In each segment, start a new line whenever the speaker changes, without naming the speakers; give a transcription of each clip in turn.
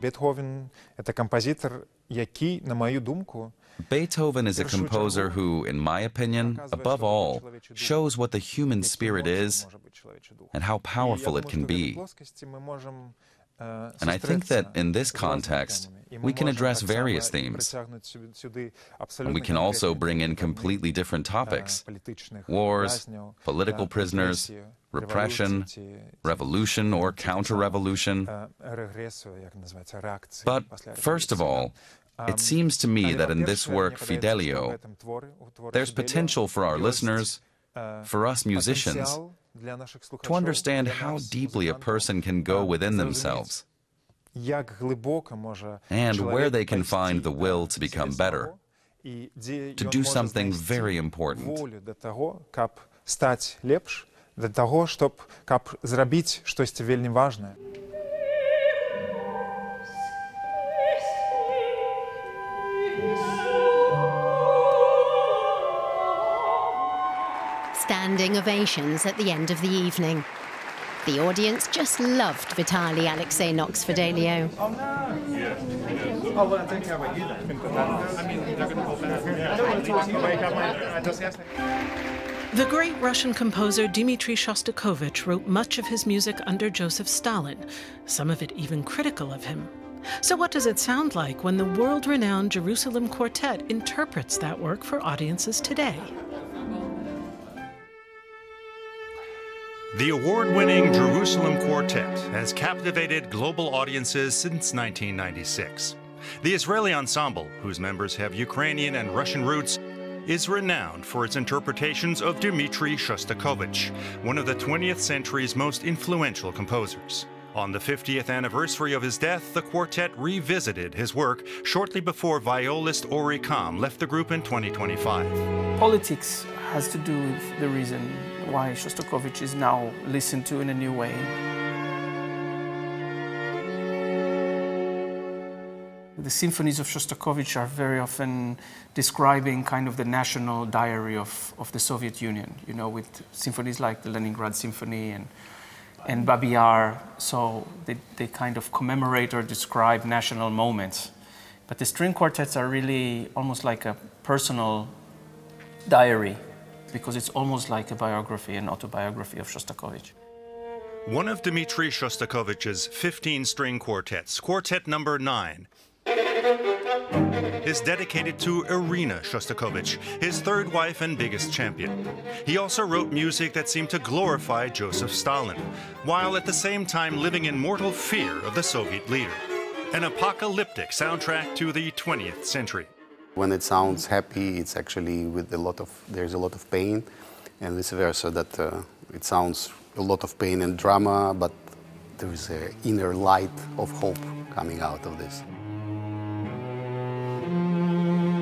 Beethoven – это композитор, який, на мою думку,
Beethoven is a composer who, in my opinion, above all, shows what the human spirit is and how powerful it can be. And I think that in this context, we can address various themes. And we can also bring in completely different topics: wars, political prisoners, repression, revolution or counter-revolution. But first of all, it seems to me that in this work, Fidelio, there's potential for our listeners, for us musicians, to understand how deeply a person can go within themselves and where they can find the will to become better, to do something very important.
Для того, щоб зробити щось вельми важне.
Standing ovations at the end of the evening. The audience just loved Vitaly Alexeyevich Fidelio.
Oh, no. Yes. Oh, well, thank you. How about you then? I mean, they're going to open up here. I don't want to wake up my enthusiastic.
The great Russian composer Dmitri Shostakovich wrote much of his music under Joseph Stalin, some of it even critical of him. So what does it sound like when the world-renowned Jerusalem Quartet interprets that work for audiences today?
The award-winning Jerusalem Quartet has captivated global audiences since 1996. The Israeli ensemble, whose members have Ukrainian and Russian roots, is renowned for its interpretations of Dmitri Shostakovich, one of the 20th century's most influential composers. On the 50th anniversary of his death, the quartet revisited his work shortly before violist Ori Kam left the group in 2025.
Politics has to do with the reason why Shostakovich is now listened to in a new way. The symphonies of Shostakovich are very often describing kind of the national diary of the Soviet Union, you know, with symphonies like the Leningrad Symphony and Babi Yar. So they kind of commemorate or describe national moments. But the string quartets are really almost like a personal diary, because it's almost like a biography, an autobiography of Shostakovich.
One of Dmitri Shostakovich's 15-string quartets, Quartet Number 9, is dedicated to Irina Shostakovich, his third wife and biggest champion. He also wrote music that seemed to glorify Joseph Stalin, while at the same time living in mortal fear of the Soviet leader. An apocalyptic soundtrack to the 20th century.
When it sounds happy, it's actually with there's a lot of pain, and vice versa, that it sounds a lot of pain and drama, but there is an inner light of hope coming out of this.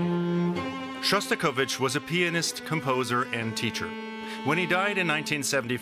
Shostakovich was a pianist, composer, and teacher. When he died in 1975,